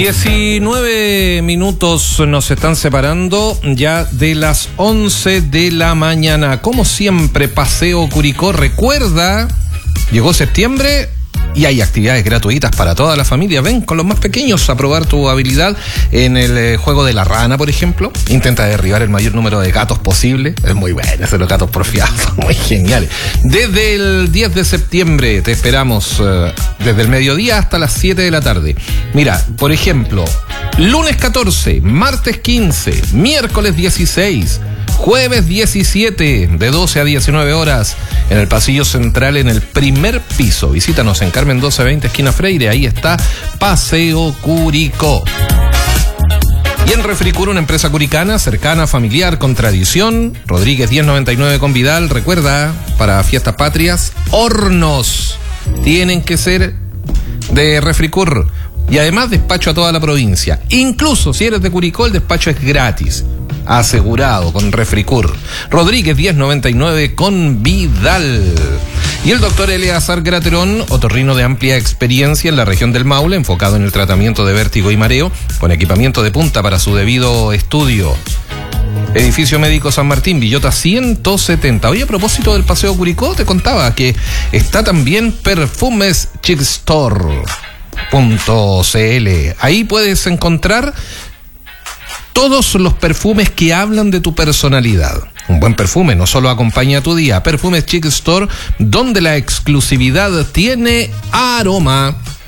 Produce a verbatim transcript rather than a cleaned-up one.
diecinueve minutos nos están separando ya de las once de la mañana. Como siempre, Paseo Curicó recuerda, llegó septiembre y hay actividades gratuitas para toda la familia. Ven con los más pequeños a probar tu habilidad en el eh, juego de la rana, por ejemplo. Intenta derribar el mayor número de gatos posible. Es muy bueno ese, los gatos porfiados, muy geniales. Desde el diez de septiembre te esperamos eh, desde el mediodía hasta las siete de la tarde. Mira, por ejemplo, lunes catorce, martes quince, miércoles dieciséis, jueves diecisiete, de doce a diecinueve horas, en el pasillo central, en el primer piso. Visítanos en Carmen doce veinte, esquina Freire. Ahí está Paseo Curicó. Y en Refricur, una empresa curicana, cercana, familiar, con tradición. Rodríguez diez noventa y nueve con Vidal. Recuerda, para fiestas patrias, hornos tienen que ser de Refricur. Y además despacho a toda la provincia. Incluso si eres de Curicó, el despacho es gratis. Asegurado con Refricur. Rodríguez diez noventa y nueve con Vidal. Y el doctor Eleazar Graterón, otorrino de amplia experiencia en la región del Maule, enfocado en el tratamiento de vértigo y mareo, con equipamiento de punta para su debido estudio. Edificio Médico San Martín, Villota ciento setenta. Hoy, a propósito del Paseo Curicó, te contaba que está también Perfumes Chic Store punto c l. Ahí puedes encontrar todos los perfumes que hablan de tu personalidad. Un buen perfume no solo acompaña a tu día. Perfumes Chic Store, donde la exclusividad tiene aroma.